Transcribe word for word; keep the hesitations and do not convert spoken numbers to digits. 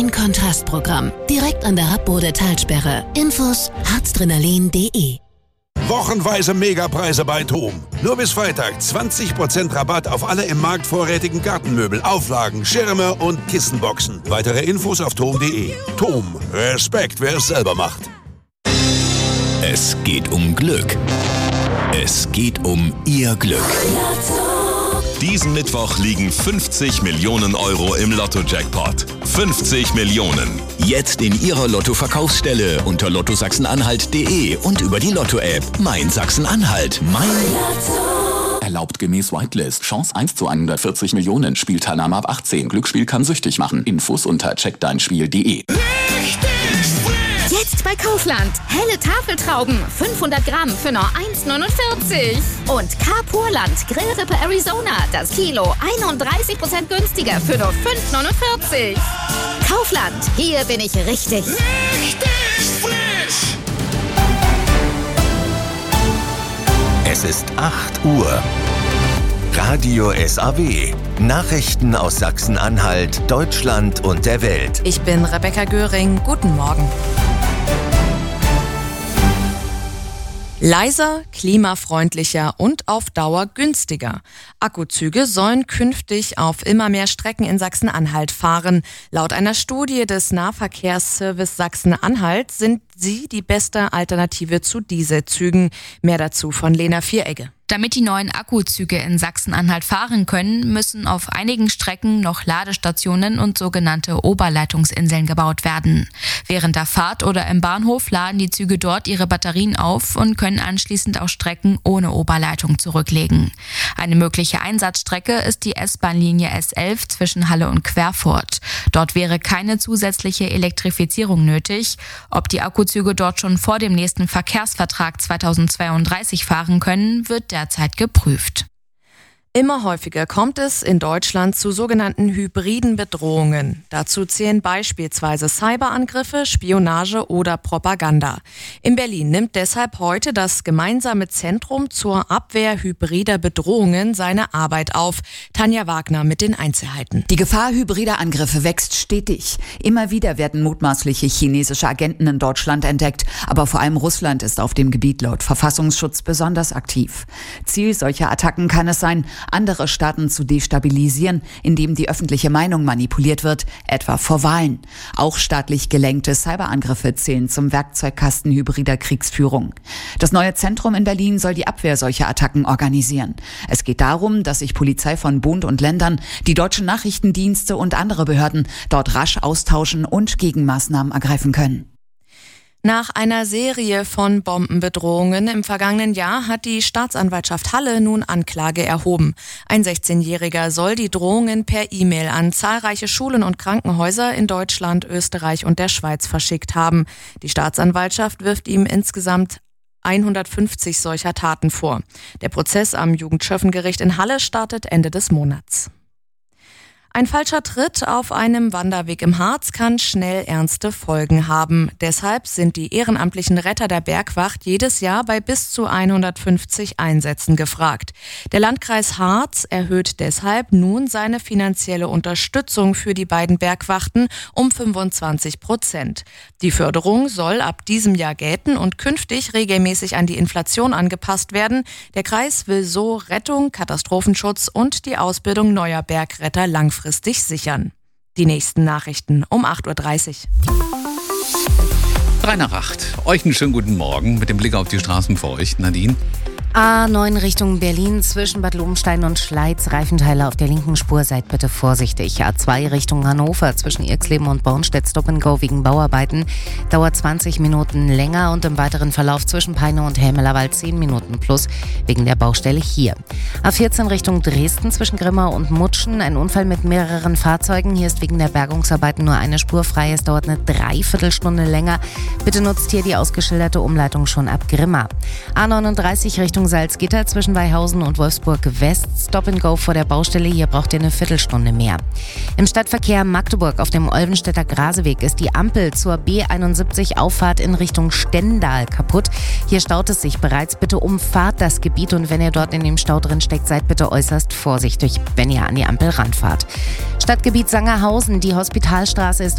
Kontrastprogramm. Direkt an der Habbode-Talsperre. Infos harzdrenalin punkt de. Wochenweise Megapreise bei TOM. Nur bis Freitag zwanzig Prozent Rabatt auf alle im Markt vorrätigen Gartenmöbel, Auflagen, Schirme und Kissenboxen. Weitere Infos auf tom punkt de. TOM. Respekt, wer es selber macht. Es geht um Glück. Es geht um Ihr Glück. Diesen Mittwoch liegen fünfzig Millionen Euro im Lotto-Jackpot. fünfzig Millionen. Jetzt in Ihrer Lotto-Verkaufsstelle unter lotto sachsen-anhalt punkt de und über die Lotto-App. Mein Sachsen-Anhalt. Mein Lotto. Erlaubt gemäß Whitelist. Chance eins zu hundertvierzig Millionen. Spielteilnahme ab achtzehn. Glücksspiel kann süchtig machen. Infos unter check dein spiel punkt de. Jetzt bei Kaufland. Helle Tafeltrauben, fünfhundert Gramm für nur eins neunundvierzig. Und Carpurland Grillrippe Arizona, das Kilo einunddreißig Prozent günstiger für nur fünf neunundvierzig. Kaufland, hier bin ich richtig. Richtig frisch. Es ist acht Uhr. Radio S A W. Nachrichten aus Sachsen-Anhalt, Deutschland und der Welt. Ich bin Rebecca Göring. Guten Morgen. Leiser, klimafreundlicher und auf Dauer günstiger. Akkuzüge sollen künftig auf immer mehr Strecken in Sachsen-Anhalt fahren. Laut einer Studie des Nahverkehrsservice Sachsen-Anhalt sind sie die beste Alternative zu Dieselzügen. Mehr dazu von Lena Vieregge. Damit die neuen Akkuzüge in Sachsen-Anhalt fahren können, müssen auf einigen Strecken noch Ladestationen und sogenannte Oberleitungsinseln gebaut werden. Während der Fahrt oder im Bahnhof laden die Züge dort ihre Batterien auf und können anschließend auch Strecken ohne Oberleitung zurücklegen. Eine mögliche Einsatzstrecke ist die S-Bahn-Linie S elf zwischen Halle und Querfurt. Dort wäre keine zusätzliche Elektrifizierung nötig. Ob die Akkuzüge dort schon vor dem nächsten Verkehrsvertrag zweitausendzweiunddreißig fahren können, wird derzeit geprüft. Immer häufiger kommt es in Deutschland zu sogenannten hybriden Bedrohungen. Dazu zählen beispielsweise Cyberangriffe, Spionage oder Propaganda. In Berlin nimmt deshalb heute das gemeinsame Zentrum zur Abwehr hybrider Bedrohungen seine Arbeit auf. Tanja Wagner mit den Einzelheiten. Die Gefahr hybrider Angriffe wächst stetig. Immer wieder werden mutmaßliche chinesische Agenten in Deutschland entdeckt. Aber vor allem Russland ist auf dem Gebiet laut Verfassungsschutz besonders aktiv. Ziel solcher Attacken kann es sein, andere Staaten zu destabilisieren, indem die öffentliche Meinung manipuliert wird, etwa vor Wahlen. Auch staatlich gelenkte Cyberangriffe zählen zum Werkzeugkasten hybrider Kriegsführung. Das neue Zentrum in Berlin soll die Abwehr solcher Attacken organisieren. Es geht darum, dass sich Polizei von Bund und Ländern, die deutschen Nachrichtendienste und andere Behörden dort rasch austauschen und Gegenmaßnahmen ergreifen können. Nach einer Serie von Bombenbedrohungen im vergangenen Jahr hat die Staatsanwaltschaft Halle nun Anklage erhoben. Ein sechzehnjähriger soll die Drohungen per E-Mail an zahlreiche Schulen und Krankenhäuser in Deutschland, Österreich und der Schweiz verschickt haben. Die Staatsanwaltschaft wirft ihm insgesamt hundertfünfzig solcher Taten vor. Der Prozess am Jugendschöffengericht in Halle startet Ende des Monats. Ein falscher Tritt auf einem Wanderweg im Harz kann schnell ernste Folgen haben. Deshalb sind die ehrenamtlichen Retter der Bergwacht jedes Jahr bei bis zu hundertfünfzig Einsätzen gefragt. Der Landkreis Harz erhöht deshalb nun seine finanzielle Unterstützung für die beiden Bergwachten um fünfundzwanzig Prozent. Die Förderung soll ab diesem Jahr gelten und künftig regelmäßig an die Inflation angepasst werden. Der Kreis will so Rettung, Katastrophenschutz und die Ausbildung neuer Bergretter langfristig sichern. Die nächsten Nachrichten um acht Uhr dreißig. drei nach acht. Euch einen schönen guten Morgen mit dem Blick auf die Straßen vor euch. Nadine? A neun Richtung Berlin zwischen Bad Lobenstein und Schleiz. Reifenteile auf der linken Spur, seid bitte vorsichtig. A zwei Richtung Hannover zwischen Irxleben und Bornstedt Stop and Go wegen Bauarbeiten. Dauert zwanzig Minuten länger und im weiteren Verlauf zwischen Peine und Helmelerwald zehn Minuten plus wegen der Baustelle hier. A vierzehn Richtung Dresden zwischen Grimma und Mutschen. Ein Unfall mit mehreren Fahrzeugen. Hier ist wegen der Bergungsarbeiten nur eine Spur frei. Es dauert eine Dreiviertelstunde länger. Bitte nutzt hier die ausgeschilderte Umleitung schon ab Grimma. A neununddreißig Richtung Salzgitter zwischen Weihausen und Wolfsburg West. Stop and Go vor der Baustelle. Hier braucht ihr eine Viertelstunde mehr. Im Stadtverkehr Magdeburg auf dem Olvenstädter Graseweg ist die Ampel zur B einundsiebzig Auffahrt in Richtung Stendal kaputt. Hier staut es sich bereits. Bitte umfahrt das Gebiet und wenn ihr dort in dem Stau drin steckt, seid bitte äußerst vorsichtig, wenn ihr an die Ampel ranfahrt. Stadtgebiet Sangerhausen. Die Hospitalstraße ist